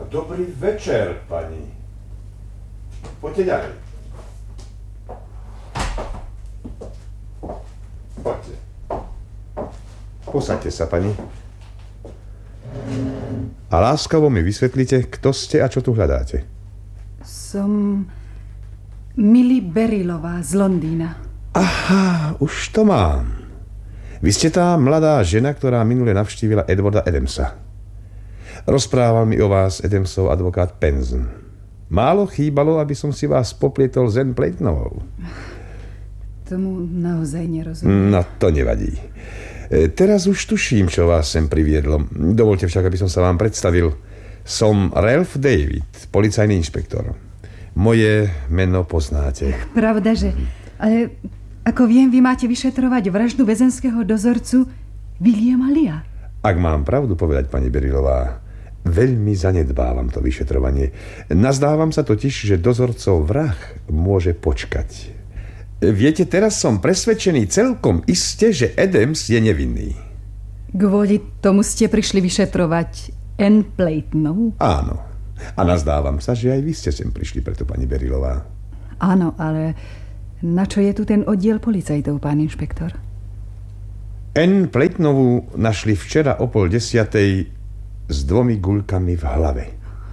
Dobrý večer, pani. Poďte ďalej. Poďte. Posaďte sa, pani. A láskavo mi vysvetlite, kto ste a čo tu hľadáte. Som Millie Berrylová z Londýna. Aha, už to mám. Vy ste tá mladá žena, ktorá minule navštívila Edwarda Adamsa. Rozprával mi o vás Adamsov advokát Penson. Málo chýbalo, aby som si vás poplietol s Anne Playtonovou. Tomu naozaj nerozumiem. No, to nevadí. Teraz už tuším, čo vás sem priviedlo. Dovolte však, aby som sa vám predstavil. Som Ralph David, policajný inšpektor. Moje meno poznáte. Pravda, že... Ale ako viem, vy máte vyšetrovať vraždu väzenského dozorcu Williama Leea. Ak mám pravdu povedať, pani Berrylová, veľmi zanedbávam to vyšetrovanie. Nazdávam sa totiž, že dozorcov vrah môže počkať. Viete, teraz som presvedčený celkom iste, že Adams je nevinný. Kvôli tomu ste prišli vyšetrovať Anne Playtonovú? Áno. A nazdávam sa, že aj vy ste sem prišli preto, pani Berrylová. Áno, ale na čo je tu ten oddiel policajtov, pán inšpektor? Anne Playtonovú našli včera o 9:30 s 2 guľkami v hlave.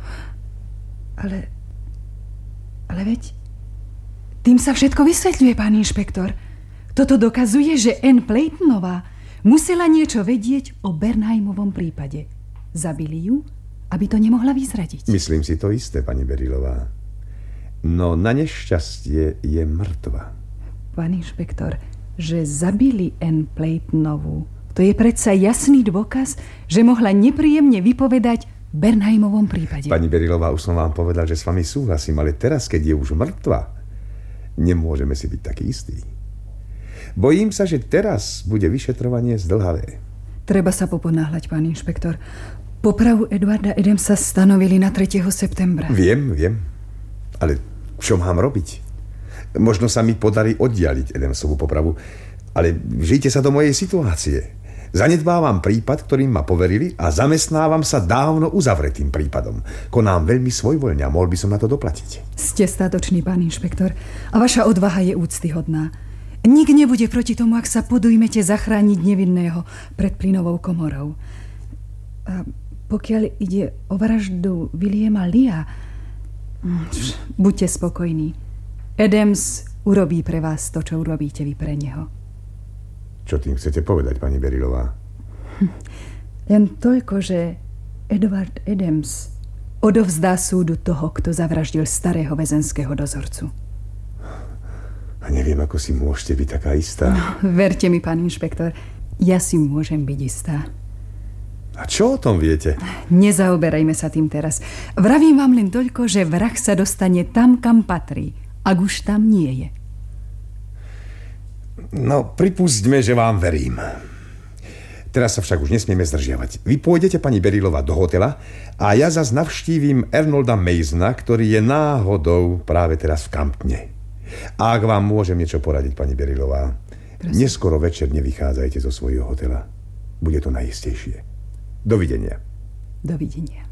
Ale veď... Tým sa všetko vysvetľuje, pán inšpektor. Toto dokazuje, že Anne Playtonová musela niečo vedieť o Bernheimovom prípade. Zabili ju, aby to nemohla vyzradiť. Myslím si to isté, pani Berrylová. No na nešťastie je mŕtva. Pán inšpektor, že zabili Anne Playtonovú, to je predsa jasný dôkaz, že mohla nepríjemne vypovedať v Bernheimovom prípade. Pani Berrylová, už som vám povedal, že s vami súhlasím, ale teraz, keď je už mŕtva, nemôžeme si byť taký istí. Bojím sa, že teraz bude vyšetrovanie zdĺhavé. Treba sa poponáhľať, pán inšpektor. Popravu Edwarda Adamsa stanovili na 3. septembra. Viem. Ale čo mám robiť? Možno sa mi podarí oddialiť Adamsovú popravu, ale vžite sa do mojej situácie. Zanedbávam prípad, ktorým ma poverili a zamestnávam sa dávno uzavretým prípadom. Konám veľmi svojvoľne a mohol by som na to doplatiť. Ste statočný, pán inšpektor, a vaša odvaha je úctyhodná. Nik nebude proti tomu, ak sa podujmete zachrániť nevinného pred plynovou komorou. A pokiaľ ide o vraždu Williama Leea, buďte spokojní. Adams urobí pre vás to, čo urobíte vy pre neho. Čo tým chcete povedať, pani Berrylová? Len toľko, že Edward Adams odovzdá súdu toho, kto zavraždil starého väzenského dozorcu. A neviem, ako si môžete byť taká istá. No, verte mi, pán inšpektor, ja si môžem byť istá. A čo o tom viete? Nezaoberajme sa tým teraz. Vravím vám len toľko, že vrah sa dostane tam, kam patrí, ak už tam nie je. No, pripustme, že vám verím. Teraz sa však už nesmieme zdržiavať. Vy pôjdete, pani Berrylová, do hotela a ja zas navštívim Arnolda Masona, ktorý je náhodou práve teraz v Camptone. A ak vám môžem niečo poradiť, pani Berrylová, neskoro večer nevychádzajte zo svojho hotela. Bude to najistejšie. Dovidenia. Dovidenia.